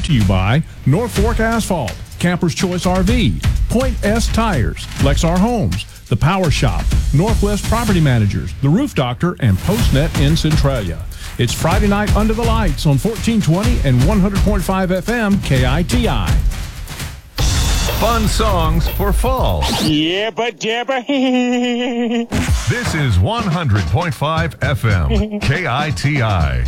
brought to you by North Fork Asphalt, Camper's Choice RV, Point S Tires, Lexar Homes, The Power Shop, Northwest Property Managers, The Roof Doctor, and PostNet in Centralia. It's Friday night under the lights on 1420 and 100.5 FM KITI. Fun songs for fall. Yabba dabba. This is 100.5 FM KITI.